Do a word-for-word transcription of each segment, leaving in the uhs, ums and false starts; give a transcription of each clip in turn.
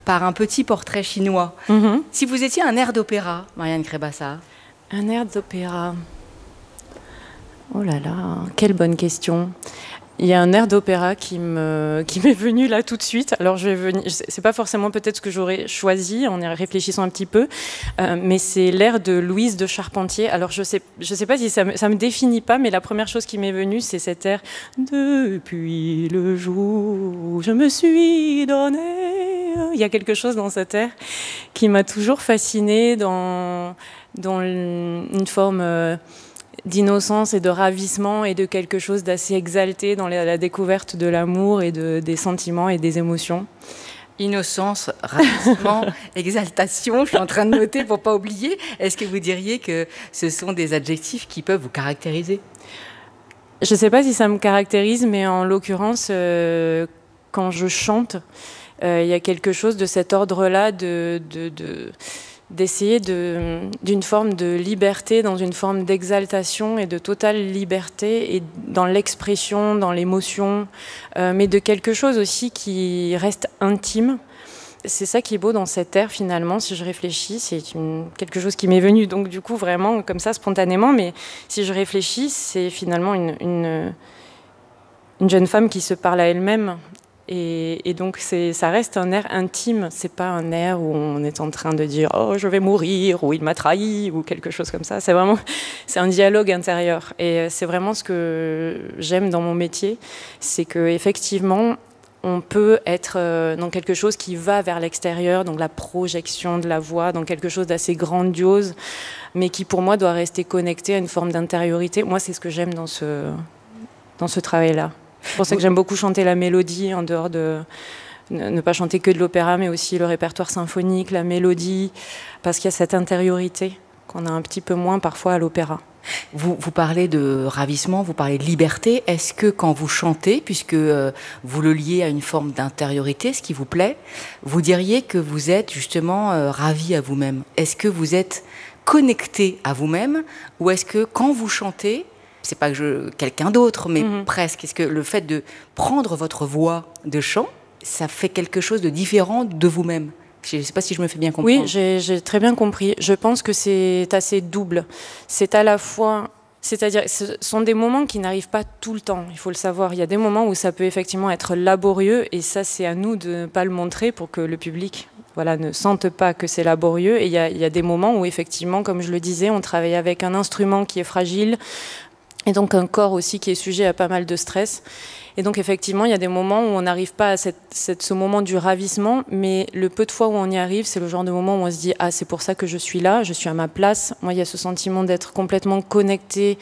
par un petit portrait chinois. Mm-hmm. Si vous étiez un air d'opéra, Marianne Crébassa. Un air d'opéra. Oh là là, quelle bonne question. Il y a un air d'opéra qui, me, qui m'est venu là tout de suite. Alors, je vais venir, c'est pas forcément peut-être ce que j'aurais choisi en y réfléchissant un petit peu, euh, mais c'est l'air de Louise de Charpentier. Alors, je sais, je sais pas si ça me, ça me définit pas, mais la première chose qui m'est venue, c'est cet air « Depuis le jour où je me suis donné ». Il y a quelque chose dans cet air qui m'a toujours fascinée dans, dans une forme... Euh, d'innocence et de ravissement et de quelque chose d'assez exalté dans la, la découverte de l'amour et de, des sentiments et des émotions. Innocence, ravissement, exaltation, je suis en train de noter pour ne pas oublier. Est-ce que vous diriez que ce sont des adjectifs qui peuvent vous caractériser ? Je ne sais pas si ça me caractérise, mais en l'occurrence, euh, quand je chante, euh, il y a quelque chose de cet ordre-là de... de, de d'essayer de, d'une forme de liberté, dans une forme d'exaltation et de totale liberté, et dans l'expression, dans l'émotion, euh, mais de quelque chose aussi qui reste intime. C'est ça qui est beau dans cet air, finalement, si je réfléchis, c'est une, quelque chose qui m'est venu, donc du coup, vraiment, comme ça, spontanément, mais si je réfléchis, c'est finalement une, une, une jeune femme qui se parle à elle-même. Et, et donc, c'est, ça reste un air intime. C'est pas un air où on est en train de dire « Oh, je vais mourir » ou « Il m'a trahi » ou quelque chose comme ça. C'est vraiment, c'est un dialogue intérieur. Et c'est vraiment ce que j'aime dans mon métier. C'est qu'effectivement, on peut être dans quelque chose qui va vers l'extérieur, donc la projection de la voix, dans quelque chose d'assez grandiose, mais qui, pour moi, doit rester connecté à une forme d'intériorité. Moi, c'est ce que j'aime dans ce, dans ce travail-là. C'est pour ça que j'aime beaucoup chanter la mélodie, en dehors de ne pas chanter que de l'opéra, mais aussi le répertoire symphonique, la mélodie, parce qu'il y a cette intériorité qu'on a un petit peu moins parfois à l'opéra. Vous, vous parlez de ravissement, vous parlez de liberté. Est-ce que quand vous chantez, puisque euh, vous le liez à une forme d'intériorité, ce qui vous plaît, vous diriez que vous êtes justement euh, ravi à vous-même ? Est-ce que vous êtes connecté à vous-même, ou est-ce que quand vous chantez, c'est pas que je, quelqu'un d'autre, mais mmh. presque. Est-ce que le fait de prendre votre voix de chant, ça fait quelque chose de différent de vous-même ? Je ne sais pas si je me fais bien comprendre. Oui, j'ai, j'ai très bien compris. Je pense que c'est assez double. C'est à la fois... C'est-à-dire, ce sont des moments qui n'arrivent pas tout le temps, il faut le savoir. Il y a des moments où ça peut effectivement être laborieux, et ça, c'est à nous de ne pas le montrer pour que le public... Voilà, ne sentent pas que c'est laborieux. Et il y a, il y a des moments où, effectivement, comme je le disais, on travaille avec un instrument qui est fragile, et donc un corps aussi qui est sujet à pas mal de stress. Et donc effectivement, il y a des moments où on n'arrive pas à cette, cette, ce moment du ravissement, mais le peu de fois où on y arrive, c'est le genre de moment où on se dit « Ah, c'est pour ça que je suis là, je suis à ma place ». Moi, il y a ce sentiment d'être complètement connecté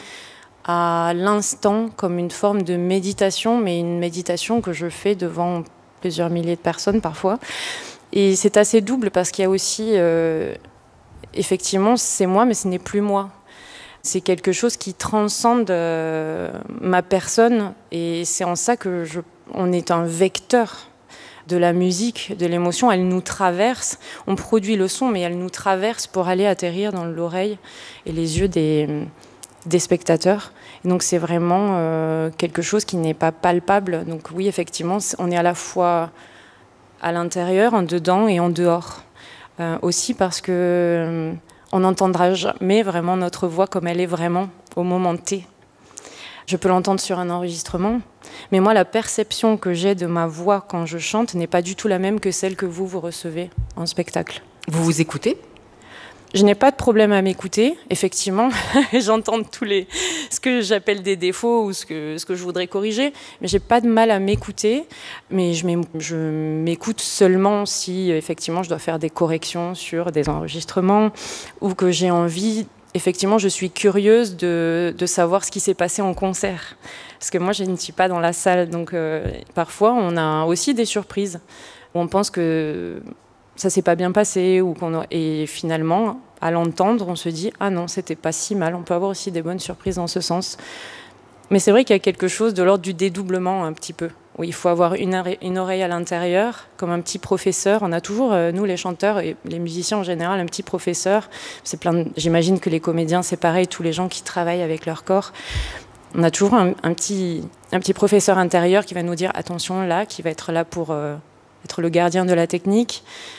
à l'instant, comme une forme de méditation, mais une méditation que je fais devant plusieurs milliers de personnes parfois. Et c'est assez double parce qu'il y a aussi, euh, effectivement, c'est moi, mais ce n'est plus moi. C'est quelque chose qui transcende euh, ma personne, et c'est en ça que je, on est un vecteur de la musique, de l'émotion. Elle nous traverse, on produit le son, mais elle nous traverse pour aller atterrir dans l'oreille et les yeux des, des spectateurs. Et donc c'est vraiment euh, quelque chose qui n'est pas palpable. Donc oui, effectivement, on est à la fois à l'intérieur, en dedans et en dehors. Euh, aussi parce que... Euh, on n'entendra jamais vraiment notre voix comme elle est vraiment au moment T. Je peux l'entendre sur un enregistrement, mais moi, la perception que j'ai de ma voix quand je chante n'est pas du tout la même que celle que vous, vous recevez en spectacle. Vous vous écoutez ? Je n'ai pas de problème à m'écouter, effectivement. J'entends tous les, ce que j'appelle des défauts ou ce que, ce que je voudrais corriger, mais j'ai pas de mal à m'écouter. Mais je, je m'écoute seulement si, effectivement, je dois faire des corrections sur des enregistrements ou que j'ai envie. Effectivement, je suis curieuse de, de savoir ce qui s'est passé en concert. Parce que moi, je ne suis pas dans la salle. Donc, euh, parfois, on a aussi des surprises. On pense que ça s'est pas bien passé, ou qu'on a... et finalement, à l'entendre, on se dit « Ah non, c'était pas si mal ». On peut avoir aussi des bonnes surprises dans ce sens. Mais c'est vrai qu'il y a quelque chose de l'ordre du dédoublement, un petit peu, où il faut avoir une, oreille, une oreille à l'intérieur, comme un petit professeur. On a toujours, euh, nous les chanteurs et les musiciens en général, un petit professeur. C'est plein de... J'imagine que les comédiens, c'est pareil, tous les gens qui travaillent avec leur corps. On a toujours un, un, petit, un petit professeur intérieur qui va nous dire « Attention là », qui va être là pour... Euh, être le gardien de la technique.